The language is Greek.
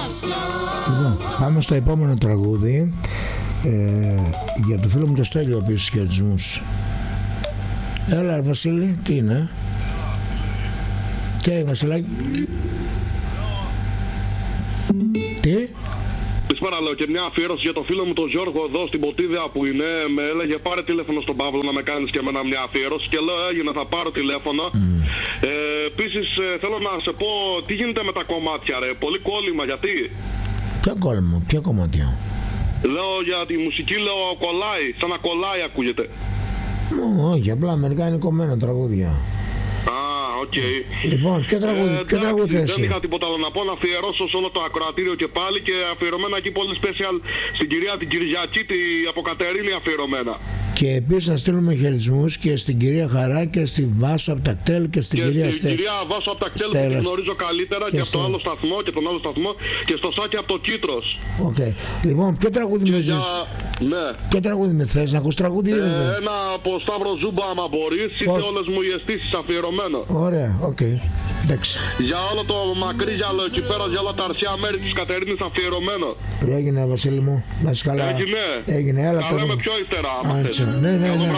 Λοιπόν, πάμε στο επόμενο τραγούδι. Για το φίλο μου το Στέλιο, ο οποίος χαιρετισμούς. Έλα Βασίλη, τι είναι? Και Βασιλάκη. Τι? Καλησπέρα, λέω, και μια αφιέρωση για το φίλο μου τον Γιώργο εδώ στην Ποτίδια που είναι. Με έλεγε πάρε τηλέφωνο στον Παύλο να με κάνεις και εμένα μια αφιέρωση. Και λέω έγινε, θα πάρω τηλέφωνο. Επίσης θέλω να σε πω τι γίνεται με τα κομμάτια, ρε. Πολύ κόλλημα, γιατί? Ποιο κόλλημα, ποια κομμάτια? Λέω για τη μουσική, λέω κολλάει, σαν να κολλάει ακούγεται. Όχι, απλά μερικά είναι κομμένα τραγούδια. Οκ. Λοιπόν, ποιο τραγούδι θες? Δεν είχα τίποτα άλλο να πω, να αφιερώσω σε όλο το ακροατήριο και πάλι και αφιερωμένα εκεί πολύ special στην κυρία την Κυριακή, από Κατερίνη αφιερωμένα. Και επίσης να στείλουμε χαιρετισμούς και στην κυρία Χαρά και στη Βάσο από τα κτέλ και στην κυρία Στέλλα. Κυρία Βάσο από τα κτέλ που την γνωρίζω καλύτερα και από το άλλο σταθμό και τον άλλο σταθμό και στο Σάκη από το Κίτρος. Οκ. Λοιπόν, ποιο τραγούδι με ζεις? Ναι. Ποιο τραγούδι με θες, να ακούς τραγούδι? Ένα από Σταύρο Ζούμπα άμα μπορείς, είτε όλες μου οι αισθήσεις αφιερωμένο. Ωραία, οκ. Εντάξει. Για όλο το μακρύ γυαλό εκεί πέρα, για όλα τα αρχαία μέρη της Κατερίνης αφιερωμένο. Έγινε Βασίλη μου, να είσαι καλά. Έγινε, έλα τα λέμε πιο ύστερα. Ναι.